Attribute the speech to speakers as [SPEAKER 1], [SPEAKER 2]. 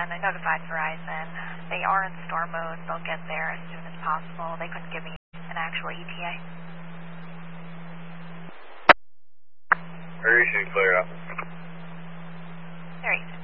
[SPEAKER 1] I notified Verizon. They are in store mode. They'll get there as soon as possible. They couldn't give me an actual ETA.
[SPEAKER 2] Very soon, clear up.
[SPEAKER 1] Very soon.